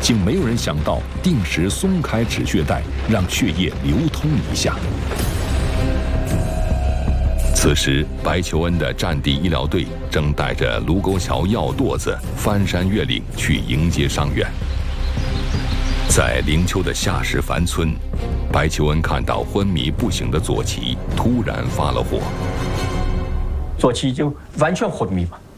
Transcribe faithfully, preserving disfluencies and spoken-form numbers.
竟没有人想到定时松开止血带，让血液流通一下。此时，白求恩的战地医疗队正带着卢沟桥药垛子翻山越岭去迎接伤员。在灵丘的夏石凡村，白求恩看到昏迷不醒的左奇，突然发了火。 左奇就完全昏迷嘛，